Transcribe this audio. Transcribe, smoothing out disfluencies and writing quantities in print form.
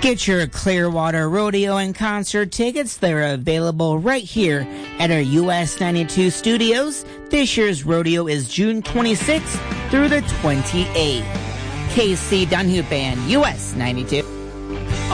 Get your Clearwater Rodeo and concert tickets. They're available right here at our US 92 studios. This year's rodeo is June 26th through the 28th. KC Dunhup Band, US 92.